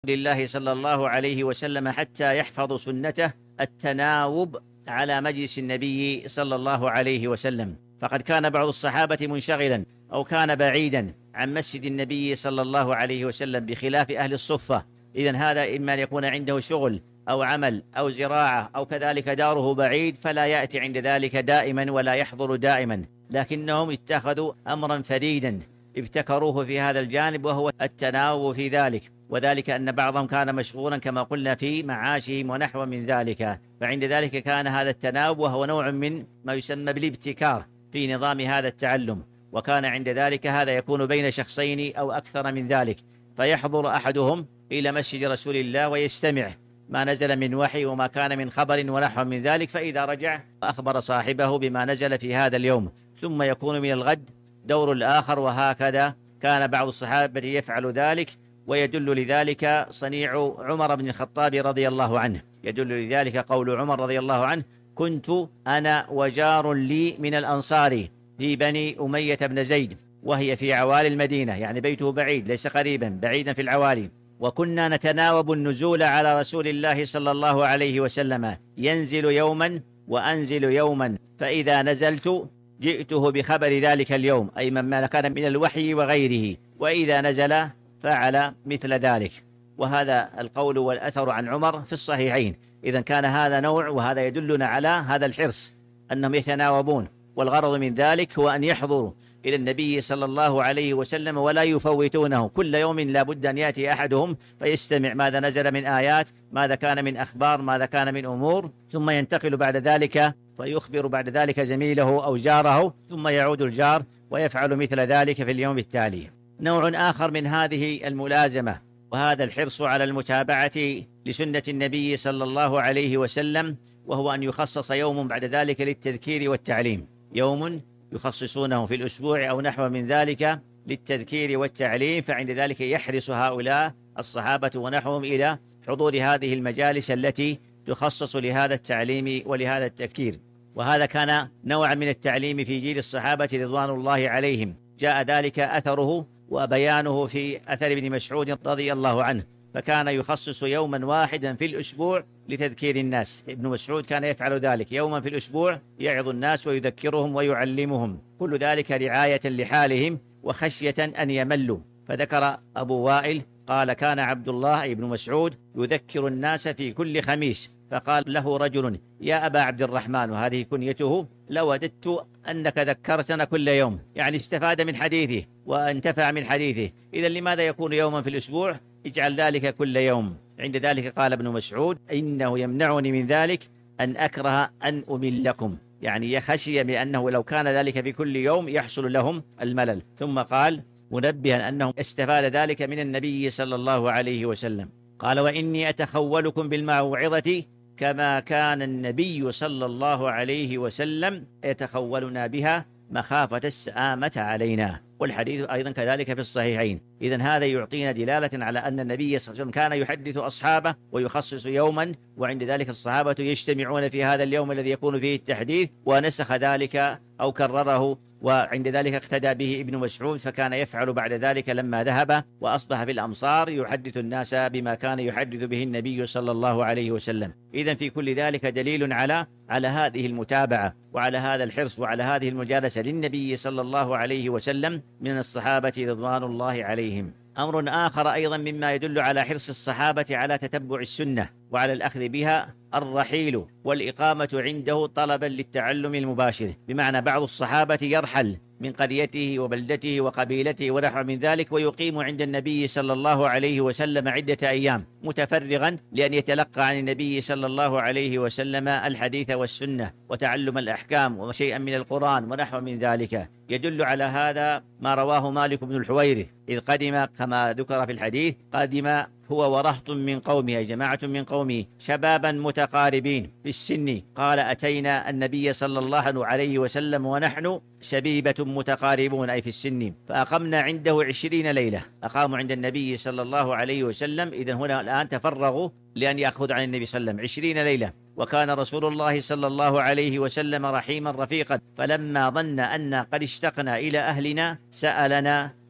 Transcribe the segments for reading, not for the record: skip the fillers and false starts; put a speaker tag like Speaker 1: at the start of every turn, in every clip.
Speaker 1: لله صلى الله عليه وسلم حتى يحفظوا سنته التناوب على مجلس النبي صلى الله عليه وسلم، فقد كان بعض الصحابة منشغلا أو كان بعيدا عن مسجد النبي صلى الله عليه وسلم بخلاف أهل الصفة. إذن هذا إما أن يكون عنده شغل أو عمل أو زراعة أو كذلك داره بعيد، فلا يأتي عند ذلك دائما ولا يحضر دائما، لكنهم اتخذوا أمرا فريدا ابتكروه في هذا الجانب، وهو التناوب في ذلك، وذلك أن بعضهم كان مشغولا كما قلنا في معاشهم ونحو من ذلك، فعند ذلك كان هذا التناوب وهو نوع من ما يسمى بالابتكار في نظام هذا التعلم، وكان عند ذلك هذا يكون بين شخصين أو أكثر من ذلك، فيحضر أحدهم إلى مسجد رسول الله ويستمع ما نزل من وحي وما كان من خبر ونحو من ذلك، فإذا رجع أخبر صاحبه بما نزل في هذا اليوم، ثم يكون من الغد دور الآخر، وهكذا كان بعض الصحابة يفعل ذلك. ويدل لذلك صنيع عمر بن الخطاب رضي الله عنه، يدل لذلك قول عمر رضي الله عنه: كنت أنا وجار لي من الأنصار في بني أمية بن زيد، وهي في عوالي المدينة، يعني بيته بعيد ليس قريبا، بعيدا في العوالي، وكنا نتناوب النزول على رسول الله صلى الله عليه وسلم، ينزل يوما وأنزل يوما، فإذا نزلت جئته بخبر ذلك اليوم، أي مما كان من الوحي وغيره، وإذا نزل فعل مثل ذلك. وهذا القول والأثر عن عمر في الصحيحين. إذن كان هذا نوع، وهذا يدلنا على هذا الحرص أنهم يتناوبون، والغرض من ذلك هو أن يحضروا إلى النبي صلى الله عليه وسلم ولا يفوتونه، كل يوم لا بد أن يأتي أحدهم فيستمع ماذا نزل من آيات، ماذا كان من أخبار، ماذا كان من أمور، ثم ينتقل بعد ذلك فيخبر بعد ذلك زميله أو جاره، ثم يعود الجار ويفعل مثل ذلك في اليوم التالي. نوع آخر من هذه الملازمة وهذا الحرص على المتابعة لسنة النبي صلى الله عليه وسلم، وهو أن يخصص يوم بعد ذلك للتذكير والتعليم، يوم يخصصونه في الأسبوع أو نحو من ذلك للتذكير والتعليم، فعند ذلك يحرص هؤلاء الصحابة ونحوهم إلى حضور هذه المجالس التي تخصص لهذا التعليم ولهذا التذكير. وهذا كان نوعا من التعليم في جيل الصحابة رضوان الله عليهم، جاء ذلك أثره وبيانه في أثر ابن مسعود رضي الله عنه، فكان يخصص يوما واحدا في الأسبوع لتذكير الناس. ابن مسعود كان يفعل ذلك، يوما في الأسبوع يعظ الناس ويذكرهم ويعلمهم، كل ذلك رعاية لحالهم وخشية أن يملوا. فذكر أبو وائل قال: كان عبد الله بن مسعود يذكر الناس في كل خميس، فقال له رجل: يا أبا عبد الرحمن، وهذه كنيته، لوددت أنك ذكرتنا كل يوم، يعني استفاد من حديثه وانتفع من حديثه، إذا لماذا يكون يوما في الأسبوع؟ اجعل ذلك كل يوم. عند ذلك قال ابن مسعود: إنه يمنعني من ذلك أن أكره أن أملكم، يعني يخشي بأنه لو كان ذلك في كل يوم يحصل لهم الملل. ثم قال منبها أنه استفاد ذلك من النبي صلى الله عليه وسلم، قال: وإني أتخولكم بالموعظة كما كان النبي صلى الله عليه وسلم يتخولنا بها مخافة السآمة علينا. والحديث أيضا كذلك في الصحيحين. إذن هذا يعطينا دلالة على أن النبي صلى الله عليه وسلم كان يحدث أصحابه ويخصص يوما، وعند ذلك الصحابة يجتمعون في هذا اليوم الذي يكون فيه التحديث، ونسخ ذلك أو كرره، وعند ذلك اقتدى به ابن مسعود، فكان يفعل بعد ذلك لما ذهب وأصبح في الأمصار يحدث الناس بما كان يحدث به النبي صلى الله عليه وسلم. إذن في كل ذلك دليل على هذه المتابعة وعلى هذا الحرص وعلى هذه المجالسة للنبي صلى الله عليه وسلم من الصحابة رضوان الله عليهم. أمر آخر أيضا مما يدل على حرص الصحابة على تتبع السنة وعلى الأخذ بها الرحيل والإقامة عنده طلبا للتعلم المباشر، بمعنى بعض الصحابة يرحل من قريته وبلدته وقبيلته ونحو من ذلك ويقيم عند النبي صلى الله عليه وسلم عدة أيام متفرغا لأن يتلقى عن النبي صلى الله عليه وسلم الحديث والسنة وتعلم الأحكام وشيئا من القرآن ونحو من ذلك. يدل على هذا ما رواه مالك بن الحويرث إذ قدم كما ذكر في الحديث، قدم هو ورهط من قومه، أي جماعة من قومه، شبابا متقاربين في السن، قال: أتينا النبي صلى الله عليه وسلم ونحن شبيبة متقاربون، أي في السن، فأقمنا عنده 20 ليلة، أقاموا عند النبي صلى الله عليه وسلم. إذن هنا الآن تفرغوا لأن يأخذ عن النبي صلى الله عليه وسلم 20 ليلة، وكان رسول الله صلى الله عليه وسلم رحيما رفيقا، فلما ظن أن قد اشتقنا إلى أهلنا سألنا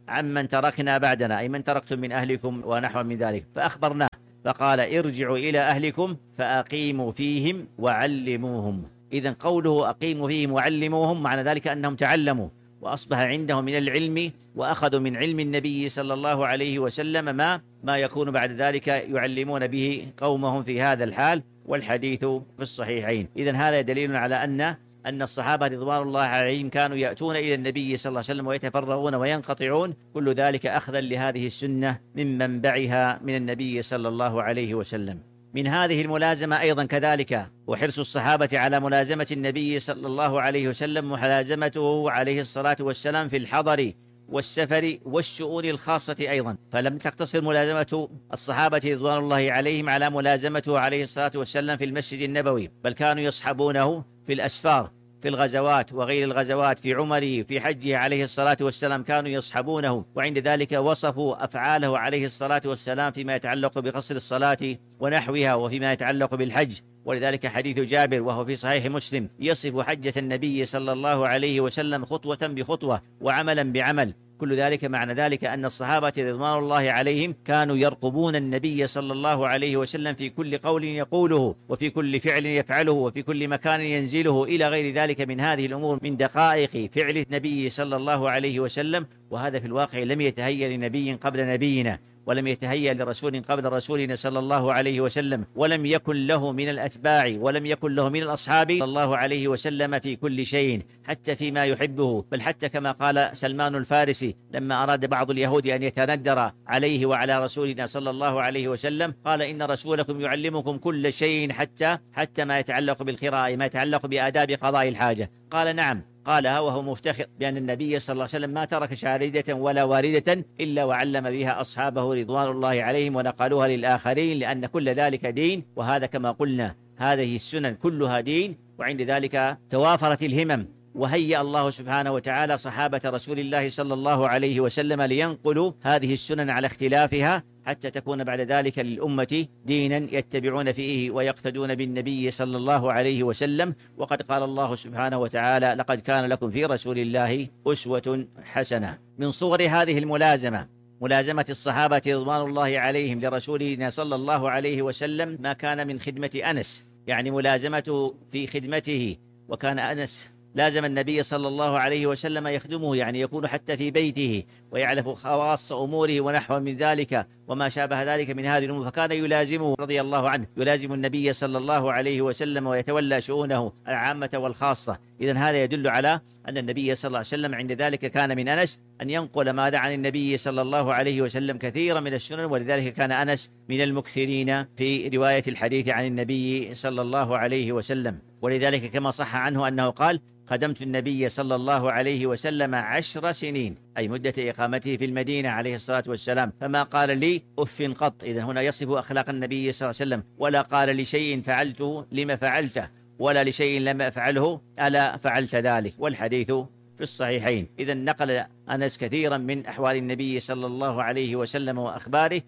Speaker 1: عمن تركنا بعدنا، أي من تركتم من أهلكم ونحو من ذلك، فأخبرناه فقال ارجعوا إلى أهلكم فأقيموا فيهم وعلموهم. إذن قوله أقيموا فيهم وعلموهم معنى ذلك أنهم تعلموا وأصبح عندهم من العلم، وأخذوا من علم النبي صلى الله عليه وسلم ما يكون بعد ذلك يعلمون به قومهم في هذا الحال، والحديث في الصحيحين. إذن هذا دليل على أن الصحابة رضوان الله عليهم كانوا يأتون إلى النبي صلى الله عليه وسلم ويتفرغون وينقطعون، كل ذلك أخذا لهذه السنة من منبعها من النبي صلى الله عليه وسلم. من هذه الملازمة أيضا كذلك وحرص الصحابة على ملازمة النبي صلى الله عليه وسلم، وملازمته عليه الصلاة والسلام في الحضر والسفر والشؤون الخاصة أيضا، فلم تقتصر ملازمة الصحابة رضوان الله عليهم على ملازمته عليه الصلاة والسلام في المسجد النبوي، بل كانوا يصحبونه في الأسفار، في الغزوات وغير الغزوات، في عمره، في حجه عليه الصلاة والسلام كانوا يصحبونه، وعند ذلك وصفوا أفعاله عليه الصلاة والسلام فيما يتعلق بقصر الصلاة ونحوها، وفيما يتعلق بالحج. ولذلك حديث جابر وهو في صحيح مسلم يصف حجة النبي صلى الله عليه وسلم خطوة بخطوة وعملا بعمل. كل ذلك معنى ذلك أن الصحابة رضوان الله عليهم كانوا يرقبون النبي صلى الله عليه وسلم في كل قول يقوله، وفي كل فعل يفعله، وفي كل مكان ينزله، إلى غير ذلك من هذه الأمور من دقائق فعل النبي صلى الله عليه وسلم. وهذا في الواقع لم يتهيأ لنبي قبل نبينا، ولم يتهيأ لرسول قبل رسولنا صلى الله عليه وسلم، ولم يكن له من الأتباع ولم يكن له من الأصحاب صلى الله عليه وسلم في كل شيء، حتى فيما يحبه، بل حتى كما قال سلمان الفارسي لما أراد بعض اليهود أن يتندر عليه وعلى رسولنا صلى الله عليه وسلم، قال إن رسولكم يعلمكم كل شيء حتى ما يتعلق بالقراءة، ما يتعلق بآداب قضاء الحاجة. قال نعم، قالها وهو مفتخر بأن النبي صلى الله عليه وسلم ما ترك شاردة ولا واردة إلا وعلم بها أصحابه رضوان الله عليهم ونقلوها للآخرين، لأن كل ذلك دين. وهذا كما قلنا هذه السنن كلها دين، وعند ذلك توافرت الهمم، وهيأ الله سبحانه وتعالى صحابة رسول الله صلى الله عليه وسلم لينقلوا هذه السنن على اختلافها، حتى تكون بعد ذلك للأمة دينا يتبعون فيه ويقتدون بالنبي صلى الله عليه وسلم. وقد قال الله سبحانه وتعالى لقد كان لكم في رسول الله أسوة حسنة. من صور هذه الملازمة ملازمة الصحابة رضوان الله عليهم لرسولنا صلى الله عليه وسلم ما كان من خدمة أنس، يعني ملازمته في خدمته. وكان أنس لازم النبي صلى الله عليه وسلم يخدمه، يعني يكون حتى في بيته ويعرف خواص أموره ونحو من ذلك وما شابه ذلك من هذه الأمور، فكان يلازمه رضي الله عنه، يلازم النبي صلى الله عليه وسلم ويتولى شؤونه العامة والخاصة. إذن هذا يدل على أن النبي صلى الله عليه وسلم عند ذلك كان من أنس أن ينقل ماذا عن النبي صلى الله عليه وسلم كثيرا من السنن، ولذلك كان أنس من المكثرين في رواية الحديث عن النبي صلى الله عليه وسلم. ولذلك كما صح عنه أنه قال خدمت النبي صلى الله عليه وسلم 10 سنين، أي مدة إقامته في المدينة عليه الصلاة والسلام، فما قال لي أف قط. إذن هنا يصف أخلاق النبي صلى الله عليه وسلم، ولا قال لشيء فعلته لما فعلته، ولا لشيء لم أفعله ألا فعلت ذلك، والحديث في الصحيحين. إذن نقل أنس كثيرا من أحوال النبي صلى الله عليه وسلم وأخباره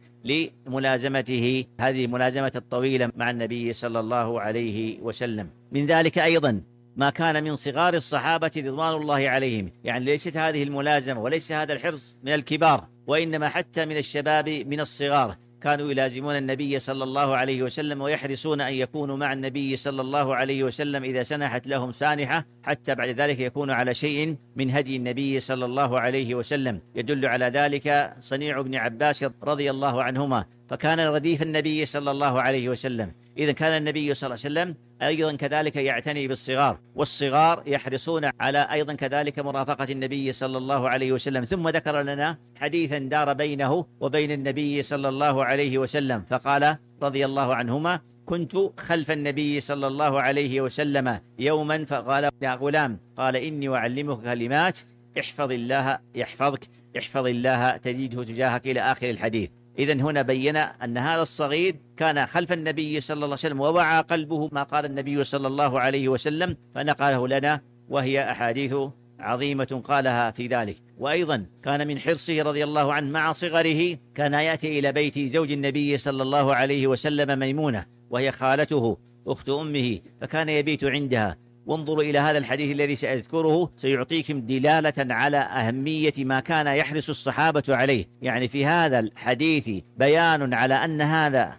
Speaker 1: لملازمته هذه الملازمة الطويلة مع النبي صلى الله عليه وسلم. من ذلك أيضا ما كان من صغار الصحابة رضوان الله عليهم، يعني ليست هذه الملازمة وليس هذا الحرص من الكبار، وإنما حتى من الشباب من الصغار كانوا يلازمون النبي صلى الله عليه وسلم ويحرصون أن يكونوا مع النبي صلى الله عليه وسلم إذا سنحت لهم سانحة، حتى بعد ذلك يكونوا على شيء من هدي النبي صلى الله عليه وسلم. يدل على ذلك صنيع ابن عباس رضي الله عنهما، فكان رديف النبي صلى الله عليه وسلم. إذا كان النبي صلى الله عليه وسلم أيضا كذلك يعتني بالصغار، والصغار يحرصون على أيضا كذلك مرافقة النبي صلى الله عليه وسلم. ثم ذكر لنا حديثا دار بينه وبين النبي صلى الله عليه وسلم، فقال رضي الله عنهما كنت خلف النبي صلى الله عليه وسلم يوما فقال يا غلام، قال إني أعلمك كلمات احفظ الله يحفظك، احفظ الله تجده تجاهك، إلى آخر الحديث. إذن هنا بين أن هذا الصغير كان خلف النبي صلى الله عليه وسلم، ووعى قلبه ما قال النبي صلى الله عليه وسلم فنقله لنا، وهي أحاديث عظيمة قالها في ذلك. وأيضا كان من حرصه رضي الله عنه مع صغره كان يأتي إلى بيت زوج النبي صلى الله عليه وسلم ميمونة، وهي خالته أخت أمه، فكان يبيت عندها، وانظروا إلى هذا الحديث الذي سأذكره، سيعطيكم دلالة على أهمية ما كان يحرص الصحابة عليه. يعني في هذا الحديث بيان على أن هذا